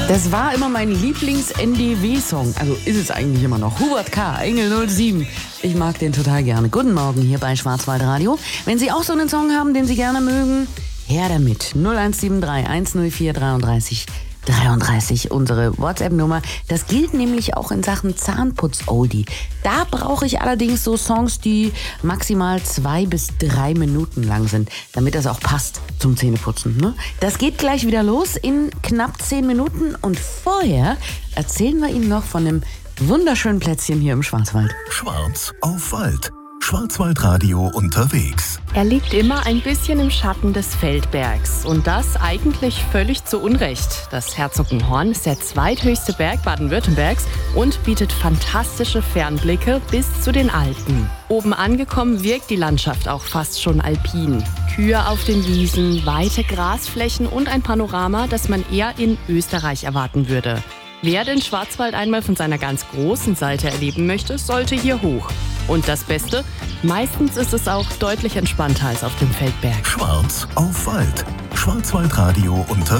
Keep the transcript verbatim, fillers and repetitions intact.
Das war immer mein Lieblings-N D W-Song. Also ist es eigentlich immer noch. Hubert K., Engel null sieben. Ich mag den total gerne. Guten Morgen hier bei Schwarzwaldradio. Wenn Sie auch so einen Song haben, den Sie gerne mögen, her damit. null eins sieben drei eins null vier dreiunddreißig dreiunddreißig, unsere WhatsApp-Nummer. Das gilt nämlich auch in Sachen Zahnputz-Oldie. Da brauche ich allerdings so Songs, die maximal zwei bis drei Minuten lang sind, damit das auch passt zum Zähneputzen. Ne? Das geht gleich wieder los in knapp zehn Minuten und vorher erzählen wir Ihnen noch von einem wunderschönen Plätzchen hier im Schwarzwald. Schwarz auf Wald. Schwarzwaldradio unterwegs. Er liegt immer ein bisschen im Schatten des Feldbergs. Und das eigentlich völlig zu Unrecht. Das Herzogenhorn ist der zweithöchste Berg Baden-Württembergs und bietet fantastische Fernblicke bis zu den Alpen. Oben angekommen wirkt die Landschaft auch fast schon alpin. Kühe auf den Wiesen, weite Grasflächen und ein Panorama, das man eher in Österreich erwarten würde. Wer den Schwarzwald einmal von seiner ganz großen Seite erleben möchte, sollte hier hoch. Und das Beste, meistens ist es auch deutlich entspannter als auf dem Feldberg. Schwarz auf Wald. Schwarzwaldradio unter